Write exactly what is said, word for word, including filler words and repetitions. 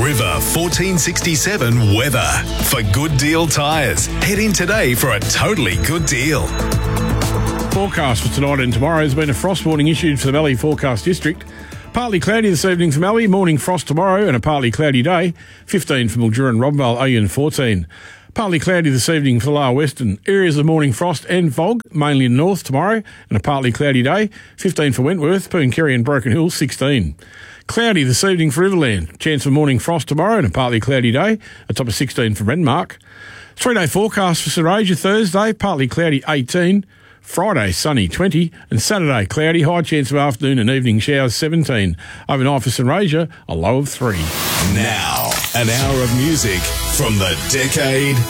River fourteen sixty-seven weather. For Good Deal Tyres, head in today for a totally good deal. Forecast for tonight and tomorrow has been a frost warning issued for the Mallee Forecast District. Partly cloudy this evening for Mallee, morning frost tomorrow and a partly cloudy day. fifteen for Mildura and Robinvale, Oyen fourteen. Partly cloudy this evening for the Lower Western. Areas of morning frost and fog, mainly in the north tomorrow and a partly cloudy day. fifteen for Wentworth, Pooncarry and Broken Hill, sixteen. Cloudy this evening for Riverland. Chance of morning frost tomorrow and a partly cloudy day. A top of sixteen for Renmark. Three-day forecast for St Asia Thursday, partly cloudy, eighteen. Friday, sunny, twenty, and Saturday, cloudy, high chance of afternoon and evening showers, seventeen. Overnight for St Asia, a low of three. Now, an hour of music from the decade